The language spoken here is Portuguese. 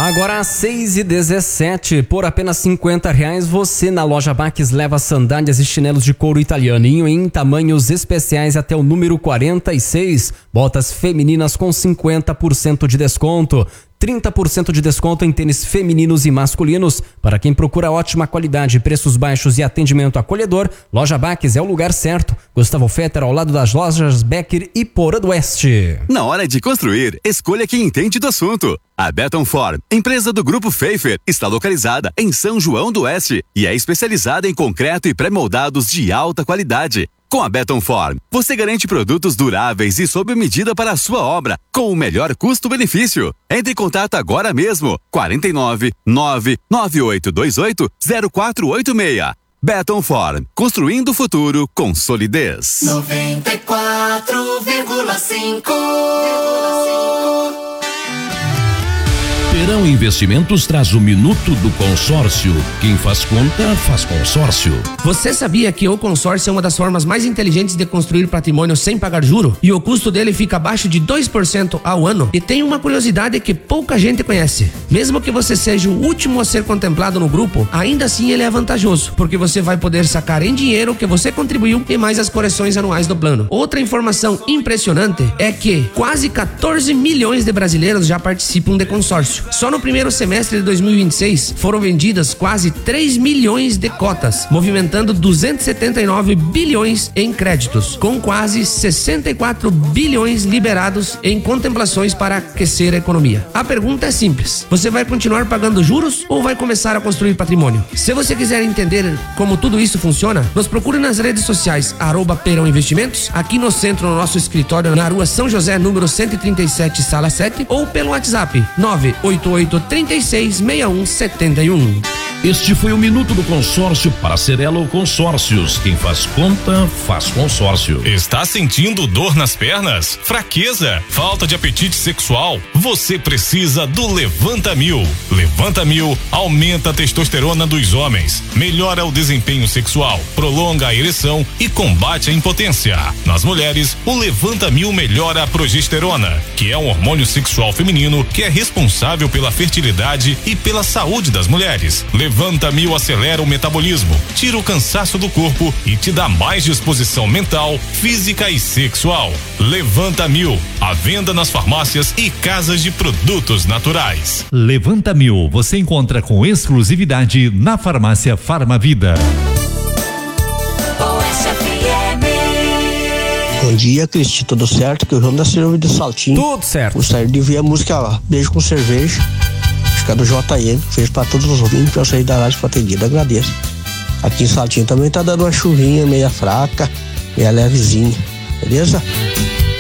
Agora às 6h17, por apenas R$50, você na loja Baques leva sandálias e chinelos de couro italianinho em tamanhos especiais até o número 46. Botas femininas com 50% de desconto. 30% de desconto em tênis femininos e masculinos. Para quem procura ótima qualidade, preços baixos e atendimento acolhedor, Loja Baques é o lugar certo. Gustavo Fetter, ao lado das lojas Becker e Porã do Oeste. Na hora de construir, escolha quem entende do assunto. A Betonform, empresa do Grupo Pfeiffer, está localizada em São João do Oeste e é especializada em concreto e pré-moldados de alta qualidade. Com a Betonform, você garante produtos duráveis e sob medida para a sua obra, com o melhor custo-benefício. Entre em contato agora mesmo, 49-99828-0486. Betonform, construindo o futuro com solidez. 94,5. Perão Investimentos traz o Minuto do Consórcio. Quem faz conta, faz consórcio. Você sabia que o consórcio é uma das formas mais inteligentes de construir patrimônio sem pagar juro? E o custo dele fica abaixo de 2% ao ano? E tem uma curiosidade que pouca gente conhece. Mesmo que você seja o último a ser contemplado no grupo, ainda assim ele é vantajoso, porque você vai poder sacar em dinheiro que você contribuiu e mais as correções anuais do plano. Outra informação impressionante é que quase 14 milhões de brasileiros já participam de consórcio. Só no primeiro semestre de 2026 foram vendidas quase 3 milhões de cotas, movimentando 279 bilhões em créditos, com quase 64 bilhões liberados em contemplações para aquecer a economia. A pergunta é simples: você vai continuar pagando juros ou vai começar a construir patrimônio? Se você quiser entender como tudo isso funciona, nos procure nas redes sociais @Perão Investimentos, aqui no centro, no nosso escritório na Rua São José, número 137, sala 7, ou pelo WhatsApp 988366171. Este foi o Minuto do Consórcio para Cerelo Consórcios. Quem faz conta, faz consórcio. Está sentindo dor nas pernas? Fraqueza? Falta de apetite sexual? Você precisa do Levanta Mil. Levanta Mil aumenta a testosterona dos homens, melhora o desempenho sexual, prolonga a ereção e combate a impotência. Nas mulheres, o Levanta Mil melhora a progesterona, que é um hormônio sexual feminino que é responsável pela fertilidade e pela saúde das mulheres. Levanta Mil acelera o metabolismo, tira o cansaço do corpo e te dá mais disposição mental, física e sexual. Levanta Mil, à venda nas farmácias e casas de produtos naturais. Levanta Mil, você encontra com exclusividade na farmácia Farmavida. Bom dia, Cristi, tudo certo? Que o João da Silva do Saltinho. Tudo certo. Gostaria de ver a música lá, Beijo com Cerveja, fica do JM, fez pra todos os ouvintes, pra eu sair da rádio pra atendida, agradeço. Aqui em Saltinho também tá dando uma chuvinha meia fraca, meia levezinha, beleza?